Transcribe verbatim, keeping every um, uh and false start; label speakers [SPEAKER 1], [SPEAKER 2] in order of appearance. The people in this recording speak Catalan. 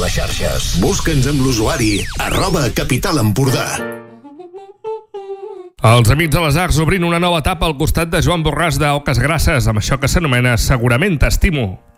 [SPEAKER 1] les xarxes. Busca'ns amb l'usuari arroba Capital Empordà.
[SPEAKER 2] Els Amics de les Arts obrint una nova etapa al costat de Joan Borràs d'Oques Grasses amb això que s'anomena Segurament t'estimo.